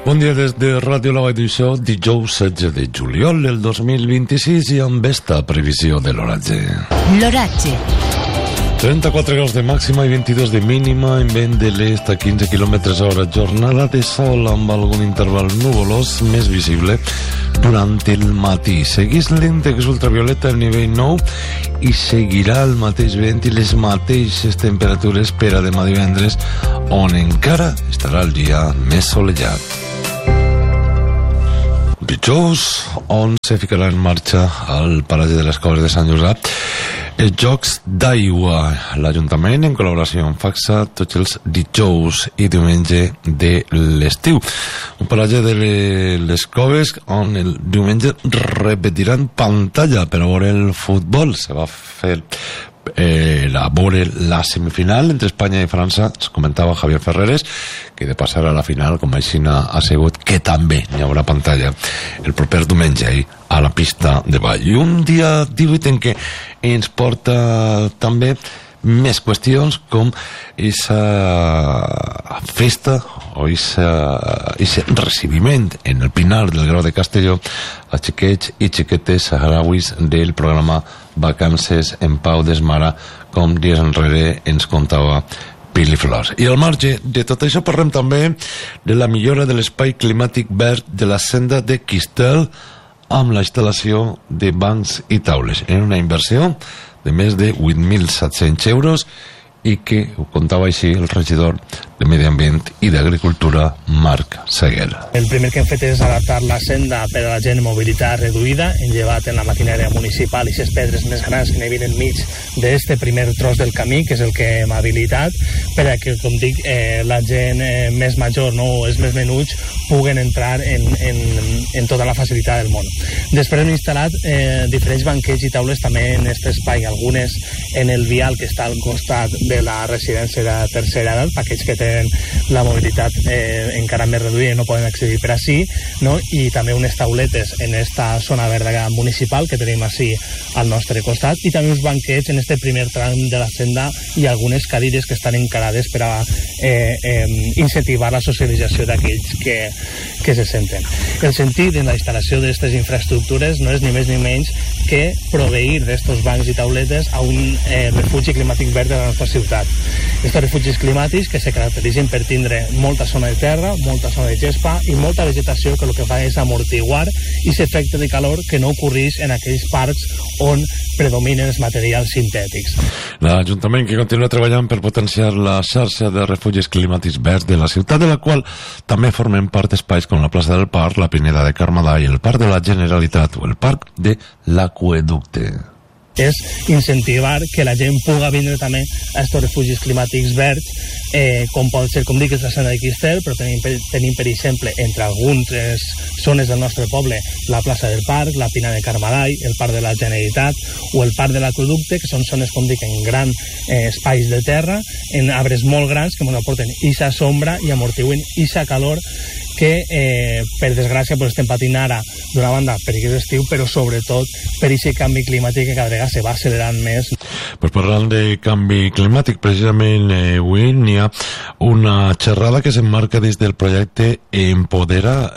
Bon dia des de Ràdio La Vall d'Uixó, dijous 16 de juliol del 2026 i amb esta previsió de l'oratge. L'oratge. 34 graus de màxima i 22 de mínima, en vent de l'est a 15 km/h, jornada de sol amb algun interval nuvolós més visible durant el matí. Seguís l'índex ultravioleta al nivell 9 i seguirà el mateix vent i les mateixes temperatures per a demà divendres, on encara estarà el dia més solellat. Dijous, on se ficarà en marxa al Paratge de les Coves de Sant Josep els Jocs d'Aigua. L'Ajuntament, en col·laboració amb FACSA, tots els dijous i diumenge de l'estiu. Un paratge de les Coves on el diumenge repetiran pantalla per a veure el futbol. Se va fer a veure la semifinal entre Espanya i França. Es comentava Javier Ferreres que de passar a la final, com així ha assegut, que també hi haurà pantalla el proper diumenge a la pista de ball. I un dia 18 en què ens porta també més qüestions com aquesta festa o aquest recibiment en el Pinar del Grau de Castelló a xiquets i xiquetes saharauis del programa Vacances en Pau d'Esmara, com dies enrere ens contava Pili Flors. I al marge de tot això parlem també de la millora de l'espai climàtic verd de la senda de Quistel amb la instal·lació de bancs i taules en una inversió de més de 8.700 euros i que ho contava així el regidor de Medi Ambient i d'Agricultura, Marc Seguer. El primer que hem fet és adaptar la senda per a la gent amb mobilitat reduïda, hem llevat en la maquinària municipal i les pedres més grans que n'hi havia enmig d'este primer tros del camí, que és el que hem habilitat, per a que, com dic, la gent més major, no, els més menuts, puguen entrar en tota la facilitat del món. Després hem instal·lat diferents banquets i taules també en aquest espai, algunes en el vial que està al costat de la residència de tercera edat, per aquells que tenen la mobilitat encara més reduïda i no poden accedir per ací, no? I també unes tauletes en esta zona verda municipal que tenim ací al nostre costat, i també uns banquets en este primer tram de la senda i algunes cadires que estan encarades per a incentivar la socialització d'aquells que se senten. El sentit en la instal·lació d'aquestes infraestructures no és ni més ni menys que proveir d'estos bancs i tauletes a un refugi climàtic verd de la nostra ciutat. Estos refugis climàtics que se caracteritzen per tindre molta zona de terra, molta zona de gespa i molta vegetació que el que fa és amortiguar aquest efecte de calor que no ocorreix en aquells parcs on predominen els materials sintètics. L'Ajuntament que continua treballant per potenciar la xarxa de refugis climàtics verds de la ciutat, de la qual també formen part espais com la plaça del Parc, la Pineda de Carmadà i el Parc de la Generalitat o el Parc de l'Aqüeducte. És incentivar que la gent puga vindre també a estos refugis climàtics verds, com pot ser, com dic, la zona de Quistel, però tenim per exemple, entre algunes zones del nostre poble, la plaça del Parc, la Pina de Carmadall, el Parc de la Generalitat o el Parc de l'Aqüeducte, que són zones, com dic, en grans espais de terra, en arbres molt grans que ens aporten ixa sombra i amortiguen ixa calor que, per desgràcia, estem patint ara, d'una banda, per aquest estiu, però sobretot per aquest canvi climàtic que cada vegada se va accelerant més. Parlant de canvi climàtic, precisament avui n'hi ha una xerrada que s'emmarca des del projecte Empodera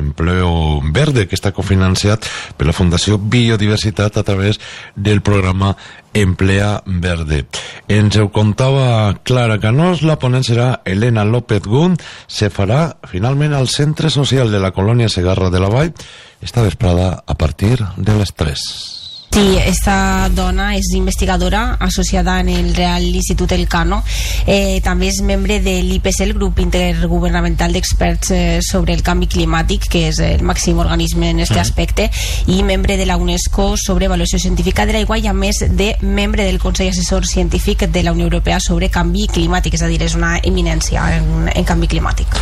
Empleo Verde, que està cofinanciat per la Fundació Biodiversitat a través del programa Emplea Verde. Ens ho contava Clara Canós, la ponent serà Elena López Gun, se farà finalment al Centre Social de la Colònia Segarra de la Vall esta vesprada a partir de les 3. Sí, esta dona és investigadora associada en el Real Institut Elcano, també és membre de l'IPC, el grup intergovernamental d'experts sobre el canvi climàtic, que és el màxim organisme en aquest aspecte, i membre de la UNESCO sobre avaluació científica de l'aigua, i a més de membre del Consell Assessor Científic de la Unió Europea sobre canvi climàtic, és a dir, és una eminència en canvi climàtic.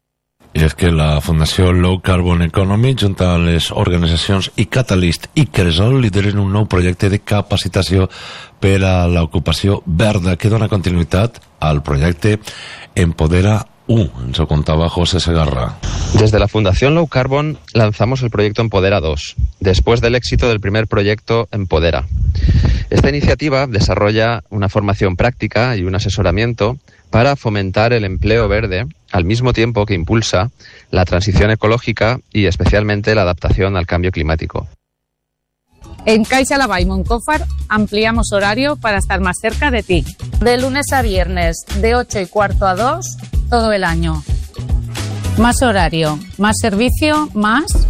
I és que la Fundació Low Carbon Economy, junt a les organitzacions iCatalyst i Cresol, lideren un nou projecte de capacitació per a l'ocupació verda que dona continuïtat al projecte Empodera Ens lo contaba José Segarra. Desde la Fundación Low Carbon lanzamos el proyecto Empodera 2, después del éxito del primer proyecto Empodera. Esta iniciativa desarrolla una formación práctica y un asesoramiento para fomentar el empleo verde, al mismo tiempo que impulsa la transición ecológica y especialmente la adaptación al cambio climático. En CaixaLavall Moncófar ampliamos horario para estar más cerca de ti. De lunes a viernes, de 8:15 a 2, todo el año. Más horario, más servicio, más...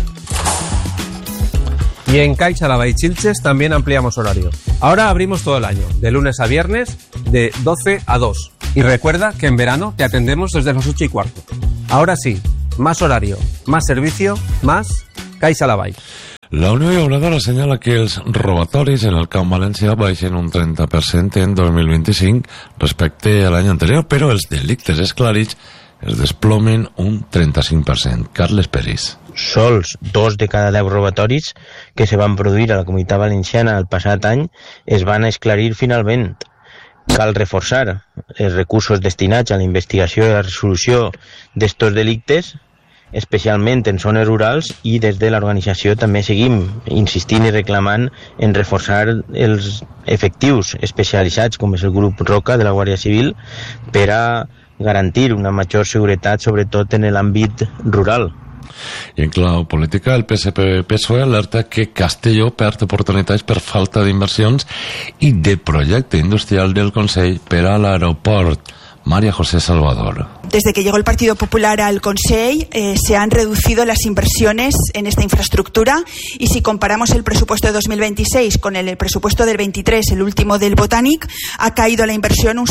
Y en CaixaLavall Xilxes también ampliamos horario. Ahora abrimos todo el año, de lunes a viernes, de 12 a 2. Y recuerda que en verano te atendemos desde las 8:15. Ahora sí, más horario, más servicio, más CaixaLavall. La Unió Llauradora senyala que els robatoris en el Camp Valencià baixen un 30% en 2025 respecte a l'any anterior, però els delictes esclarits es desplomen un 35%. Carles Peris. Sols 2 de cada 10 robatoris que se van produir a la Comunitat Valenciana el passat any es van esclarir finalment. Cal reforçar els recursos destinats a la investigació i la resolució d'estos delictes, especialment en zones rurals, i des de l'organització també seguim insistint i reclamant en reforçar els efectius especialitzats com és el grup Roca de la Guàrdia Civil per a garantir una major seguretat sobretot en l'àmbit rural. I en clau política, el PSPV-PSOE alerta que Castelló perd oportunitats per falta d'inversions i de projecte industrial del Consell per a l'aeroport. María José Salvador. Desde que llegó el Partido Popular al Consell se han reducido las inversiones en esta infraestructura, y si comparamos el presupuesto de 2026 con el presupuesto del 23, el último del Botànic, ha caído la inversión un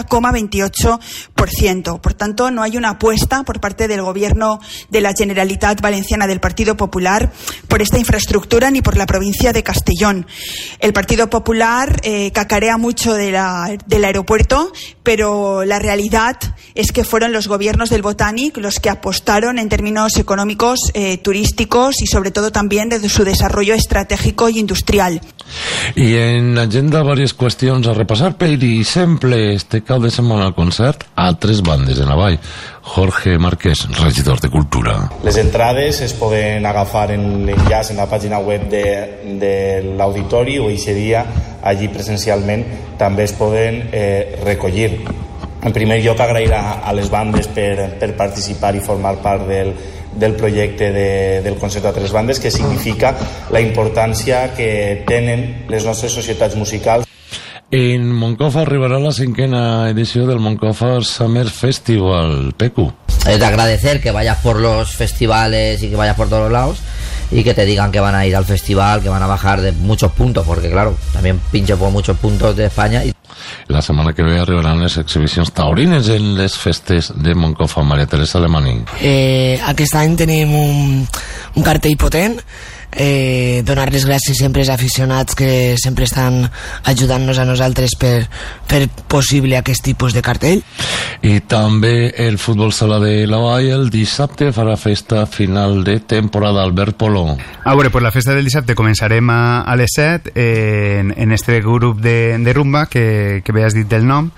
60,28%. Por tanto, no hay una apuesta por parte del Gobierno de la Generalitat Valenciana del Partido Popular por esta infraestructura ni por la provincia de Castellón. El Partido Popular cacarea mucho del aeropuerto, pero la realidad es que fueron los gobiernos del Botànic los que apostaron en términos económicos, turísticos y sobre todo también de su desarrollo estratégico y industrial. I en agenda diverses qüestions a repassar. Per exemple, este cap de setmana al concert a 3 bandes de Navall. Jorge Márquez, regidor de Cultura. Les entrades es poden agafar en l'enllaç en la pàgina web de l'auditori, o aquest dia allí presencialment també es poden recollir. En primer lloc, agrair a les bandes per participar i formar part del projecte del concert a 3 bandes, que significa la importància que tenen les nostres societats musicals. En Moncofa arribará la 5ª edición del Moncofa Summer Festival. Pecu. Es de agradecer que vayas por los festivales y que vayas por todos los lados y que te digan que van a ir al festival, que van a bajar de muchos puntos, porque claro, también pincho por muchos puntos de España. La setmana que ve arribaran les exhibicions taurines en les festes de Moncofa. Maria Teresa Alemany. Aquest any tenim un cartell potent. Donar les gràcies sempre als aficionats que sempre estan ajudant-nos a nosaltres per fer possible aquest tipus de cartell. I també el futbol sala de la Vall el dissabte farà festa final de temporada. Albert Polo. A veure, pues la festa del dissabte començarem a les 7 en este grup de rumba que bé has dit del nom,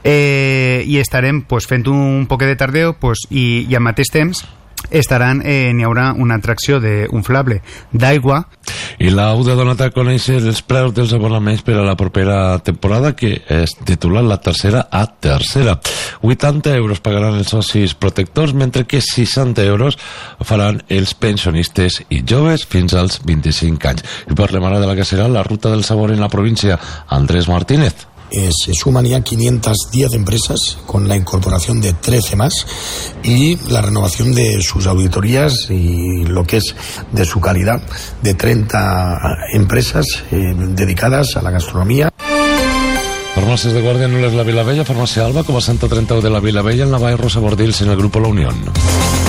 i estarem pues, fent un poquet de tardeo, pues, i al mateix temps n'hi haurà una atracció d'inflable d'aigua. I l'AUD ha donat a conèixer els preus dels abonaments per a la propera temporada, que es titula La tercera a tercera. 80 euros pagaran els socis protectors, mentre que 60 euros faran els pensionistes i joves fins als 25 anys. I parlem ara de la que serà la ruta del sabor en la província. Andrés Martínez. Se suman ya 510 empresas con la incorporación de 13 más y la renovación de sus auditorías y lo que es de su calidad, de 30 empresas dedicadas a la gastronomía. Farmàcies de Guàrdia Nules, la Vilavella, Farmàcia Alba, com a 131 de la Vilavella, en la Vall Rosa Bordils, en el Grupo La Unión.